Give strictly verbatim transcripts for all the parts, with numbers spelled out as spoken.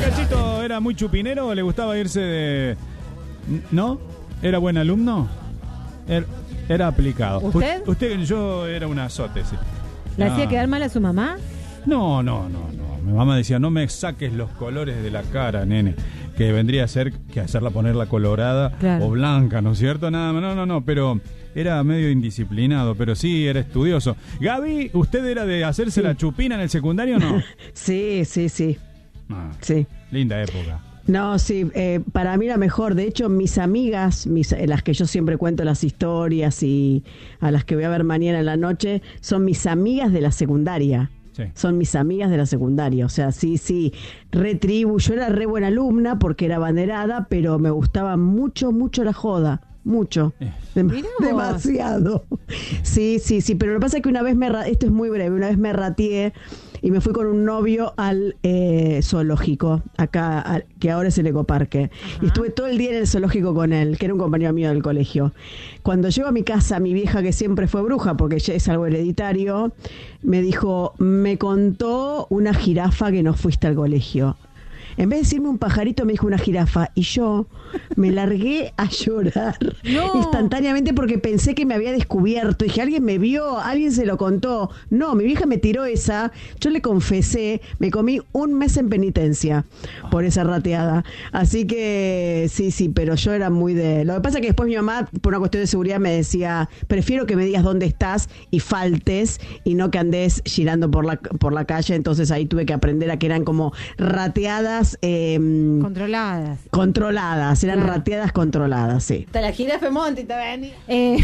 Cachito era muy chupinero o le gustaba irse de... ¿No? ¿Era buen alumno? Era, era aplicado. ¿Usted? U- usted, yo era un azote, sí. ¿Le No. hacía quedar mal a su mamá? No, no, no, no. Mi mamá decía, no me saques los colores de la cara, nene. Que vendría a ser que hacerla ponerla colorada Claro. o blanca, ¿no es cierto? Nada, no, no, no, pero era medio indisciplinado, pero sí, era estudioso. Gaby, ¿usted era de hacerse Sí. la chupina en el secundario o no? Sí, sí, sí, Ah, sí. linda época. No, sí, eh, para mí era mejor. De hecho, mis amigas, mis, eh, las que yo siempre cuento las historias y a las que voy a ver mañana en la noche, son mis amigas de la secundaria. Sí. Son mis amigas de la secundaria. O sea, sí, sí, re tribu. Yo era re buena alumna porque era abanderada, pero me gustaba mucho, mucho la joda. Mucho. Eh. Dem- Mirá vos. demasiado. Sí, sí, sí. Pero lo que pasa es que una vez me... ra- Esto es muy breve. Una vez me rateé y me fui con un novio al eh, zoológico, acá, al- que ahora es el ecoparque. Y estuve todo el día en el zoológico con él, que era un compañero mío del colegio. Cuando llego a mi casa, mi vieja, que siempre fue bruja, porque ya es algo hereditario, me dijo, me contó una jirafa que no fuiste al colegio. En vez de decirme un pajarito, me dijo una jirafa. Y yo me largué a llorar No. instantáneamente porque pensé que me había descubierto. Dije, alguien me vio, alguien se lo contó. No, mi vieja me tiró esa. Yo le confesé, me comí un mes en penitencia por esa rateada. Así que sí, sí, pero yo era muy de... Lo que pasa es que después mi mamá, por una cuestión de seguridad, me decía, prefiero que me digas dónde estás y faltes y no que andes girando por la, por la calle. Entonces ahí tuve que aprender a que eran como rateadas eh, Controladas. controladas, eran Claro. rateadas controladas, sí. Te la jirafa monte, te venía. Eh,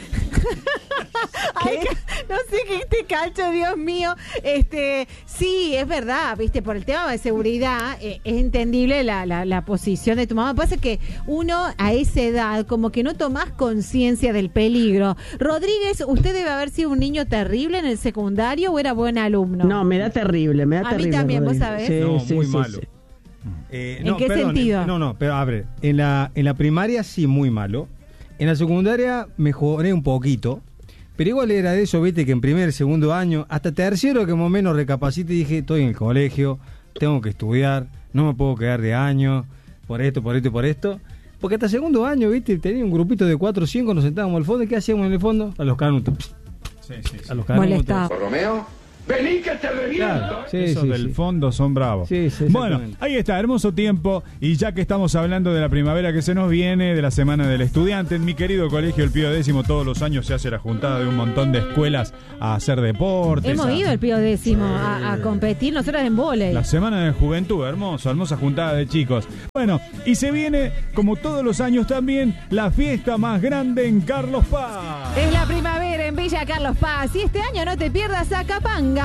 Ay, ca- no sé qué este cacho, Dios mío. Este, sí, es verdad, viste, por el tema de seguridad, eh, es entendible la, la, la posición de tu mamá. Pasa que uno a esa edad como que no tomás conciencia del peligro. Rodríguez, ¿usted debe haber sido un niño terrible en el secundario o era buen alumno? No, me da terrible, me da A mí terrible. también, ¿vos Rodrigo. sabés? Sí, No, sí, muy sí, malo. sí. Eh, ¿En no, qué perdón, sentido? en- no, no, pero a ver, en la, en la primaria sí, muy malo. En la secundaria mejoré un poquito. Pero igual era de eso, viste, que en primer, segundo año, hasta tercero que más o menos recapacité y dije, estoy en el colegio, tengo que estudiar, no me puedo quedar de año, por esto, por esto y por esto. Porque hasta segundo año, viste, tenía un grupito de cuatro o cinco, nos sentábamos al fondo, ¿y qué hacíamos en el fondo? A los canutos. Sí, sí, sí. A los canutos. Molestaba. Romeo, vení que te reviento. Claro, sí, Esos sí, del sí. fondo son bravos. Sí, sí, bueno, exactamente. ahí está, hermoso tiempo. Y ya que estamos hablando de la primavera que se nos viene, de la Semana del Estudiante, en mi querido colegio, el Pío Décimo, todos los años se hace la juntada de un montón de escuelas a hacer deportes. Hemos a- ido el Pío Décimo a, a competir, nosotras en vóley. La Semana de Juventud, hermoso, hermosa juntada de chicos. Bueno, y se viene, como todos los años también, la fiesta más grande en Carlos Paz. Es la primavera en Villa Carlos Paz y este año no te pierdas a Capanga.